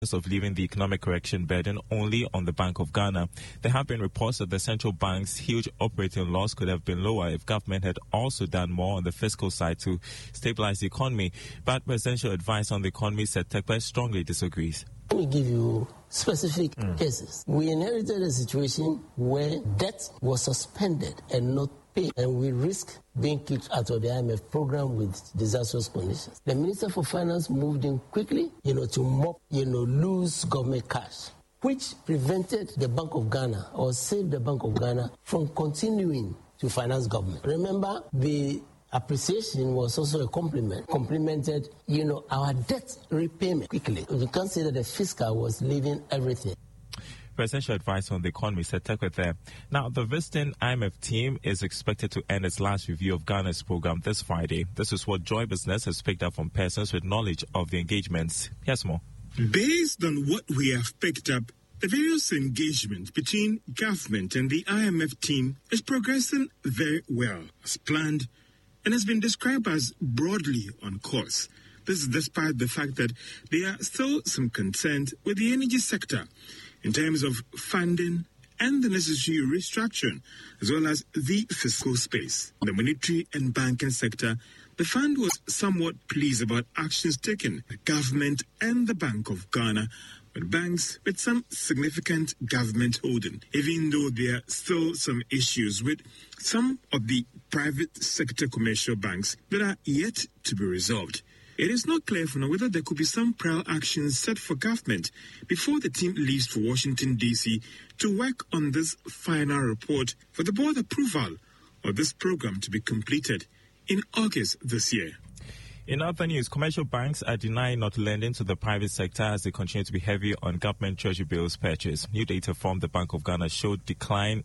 of leaving the economic correction burden only on the Bank of Ghana. There have been reports that the central bank's huge operating loss could have been lower if government had also done more on the fiscal side to stabilize the economy. But presidential advice on the economy, said Tekpe, strongly disagrees. Let me give you specific cases. We inherited a situation where debt was suspended and not paid, and we risk being kicked out of the IMF program with disastrous conditions. The Minister for Finance moved in quickly, to mop, loose government cash, which prevented the Bank of Ghana or saved the Bank of Ghana from continuing to finance government. Remember, the appreciation was also a complemented, our debt repayment quickly. You can't say that the fiscal was leaving everything. Presidential advice on the economy, said Tekpe there. Now, the visiting IMF team is expected to end its last review of Ghana's program this Friday. This is what Joy Business has picked up from persons with knowledge of the engagements. Here's more. Based on what we have picked up, the various engagement between government and the IMF team is progressing very well as planned and has been described as broadly on course. This is despite the fact that there are still some concerns with the energy sector in terms of funding and the necessary restructuring, as well as the fiscal space. The monetary and banking sector, the fund was somewhat pleased about actions taken by the government and the Bank of Ghana, with banks with some significant government holding, even though there are still some issues with some of the private sector commercial banks that are yet to be resolved. It is not clear for now whether there could be some prior actions set for government before the team leaves for Washington, D.C. to work on this final report for the board approval of this program to be completed in August this year. In other news, commercial banks are denying not lending to the private sector as they continue to be heavy on government treasury bills purchase. New data from the Bank of Ghana showed declined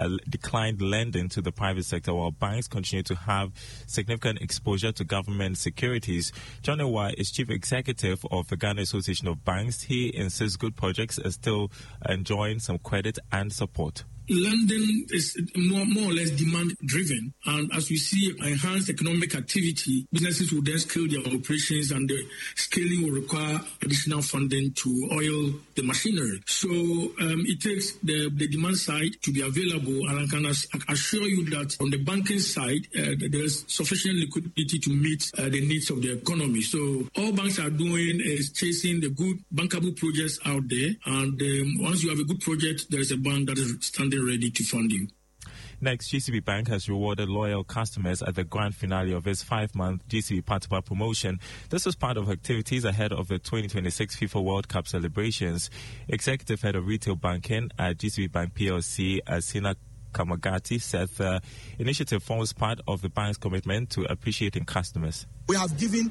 lending to the private sector, while banks continue to have significant exposure to government securities. John Ewa is chief executive of the Ghana Association of Banks. He insists good projects are still enjoying some credit and support. Lending is more or less demand-driven, and as we see enhanced economic activity, businesses will then scale their operations, and the scaling will require additional funding to oil the machinery. So it takes the demand side to be available, and I can assure you that on the banking side, there's sufficient liquidity to meet the needs of the economy. So all banks are doing is chasing the good bankable projects out there, and once you have a good project, there is a bank that is standing ready to fund you. Next, GCB Bank has rewarded loyal customers at the grand finale of its 5-month GCB Patapa promotion. This was part of activities ahead of the 2026 FIFA World Cup celebrations. Executive Head of Retail Banking at GCB Bank PLC, Asina Kamagati, said the initiative forms part of the bank's commitment to appreciating customers. We have given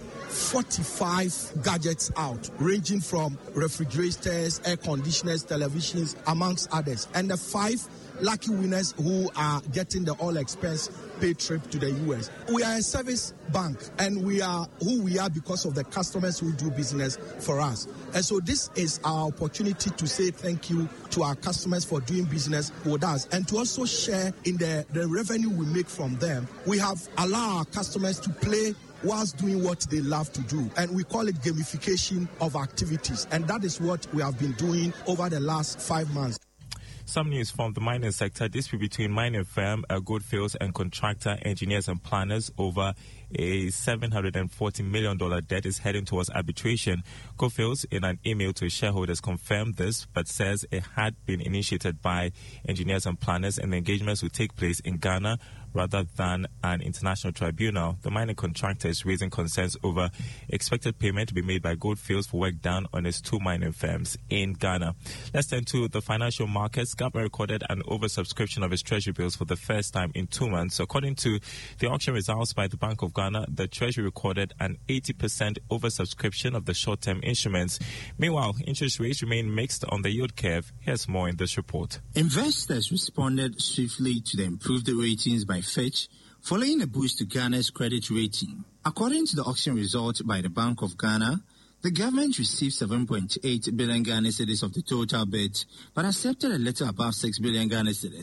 45 gadgets out, ranging from refrigerators, air conditioners, televisions, amongst others. And the 5 lucky winners who are getting the all-expense paid trip to the U.S. We are a service bank, and we are who we are because of the customers who do business for us. And so this is our opportunity to say thank you to our customers for doing business with us, and to also share in the revenue we make from them. We have allowed our customers to play whilst doing what they love to do. And we call it gamification of activities. And that is what we have been doing over the last 5 months. Some news from the mining sector. Dispute between mining firm Goldfields and contractor engineers and planners over a $740 million debt is heading towards arbitration. Goldfields, in an email to shareholders, confirmed this, but says it had been initiated by engineers and planners, and the engagements will take place in Ghana rather than an international tribunal. The mining contractor is raising concerns over expected payment to be made by Goldfields for work done on its 2 mining firms in Ghana. Let's turn to the financial markets. Government recorded an oversubscription of its treasury bills for the first time in 2 months. According to the auction results by the Bank of Ghana, the treasury recorded an 80% oversubscription of the short-term instruments. Meanwhile, interest rates remain mixed on the yield curve. Here's more in this report. Investors responded swiftly to the improved ratings by Fitch, following a boost to Ghana's credit rating. According to the auction results by the Bank of Ghana, the government received 7.8 billion Ghana cedis of the total bid, but accepted a little above 6 billion Ghana cedis.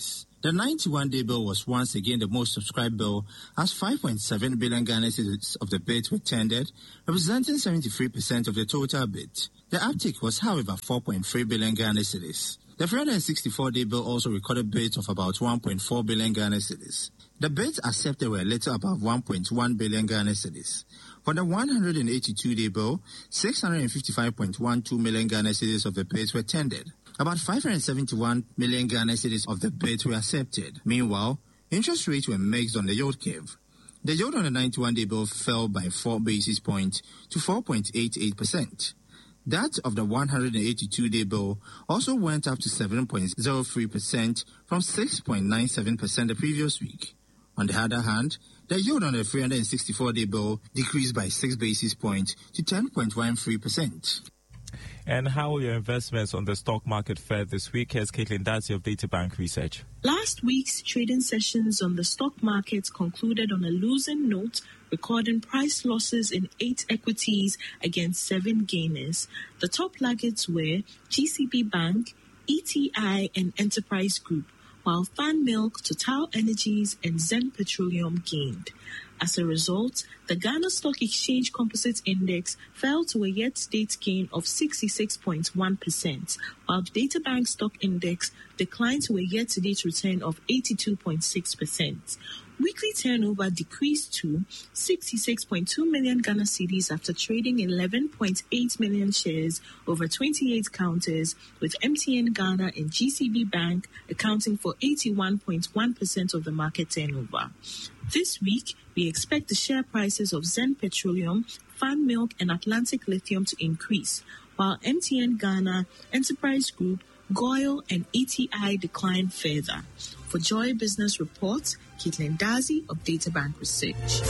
The 91-day bill was once again the most subscribed bill, as 5.7 billion Ghana cedis of the bids were tendered, representing 73% of the total bid. The uptick was, however, 4.3 billion Ghana cedis. The 364-day bill also recorded bids of about 1.4 billion Ghana cedis. The bids accepted were a little above 1.1 billion Ghana cedis. For the 182-day bill, 655.12 million Ghana cedis of the bids were tendered. About 571 million Ghana cedis of the bids were accepted. Meanwhile, interest rates were mixed on the yield curve. The yield on the 91-day bill fell by 4 basis points to 4.88%. That of the 182-day bill also went up to 7.03% from 6.97% the previous week. On the other hand, the yield on the 364-day bill decreased by 6 basis points to 10.13%. And how will your investments on the stock market fare this week? Here's Caitlin Darcy of DataBank Research. Last week's trading sessions on the stock market concluded on a losing note, recording price losses in 8 equities against 7 gainers. The top laggards were GCB Bank, ETI, and Enterprise Group, while Fan Milk, Total Energies, and Zen Petroleum gained. As a result, the Ghana Stock Exchange Composite Index fell to a year-to-date gain of 66.1%, while the DataBank Stock Index declined to a year-to-date return of 82.6%. Weekly turnover decreased to 66.2 million Ghana cedis after trading 11.8 million shares over 28 counters, with MTN Ghana and GCB Bank accounting for 81.1% of the market turnover. This week, we expect the share prices of Zen Petroleum, Fan Milk, and Atlantic Lithium to increase, while MTN Ghana, Enterprise Group, GOIL, and ETI decline further. For Joy Business Reports, Caitlin Darcy of DataBank Research.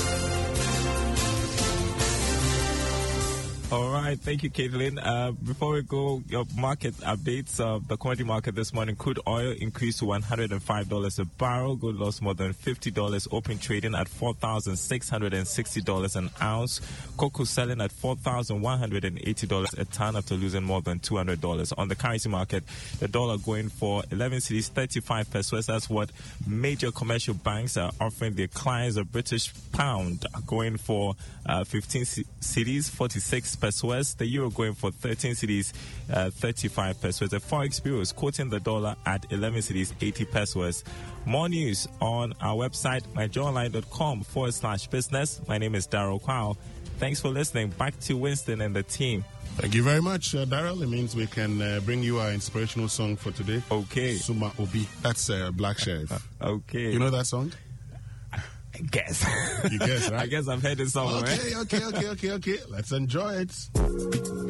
All right, thank you, Caitlin. Before we go, your market updates. The commodity market this morning, crude oil increased to $105 a barrel. Gold lost more than $50. Open trading at $4,660 an ounce. Cocoa selling at $4,180 a ton after losing more than $200. On the currency market, the dollar going for 11 cedis, 35 pesos. That's what major commercial banks are offering their clients. A British pound going for 15 cedis, 46 pesos. The euro going for 13 cedis, 35 pesos. The Forex Bureau is quoting the dollar at 11 cedis, 80 pesos. More news on our website, myjoyonline.com/business. My name is Daryl Kwao. Thanks for listening. Back to Winston and the team. Thank you very much, Daryl. It means we can bring you our inspirational song for today. Okay. Suma Obi. That's Black Sheriff. Okay. You know that song? I guess. You guess, right? I guess I've heard it somewhere. Okay. Let's enjoy it.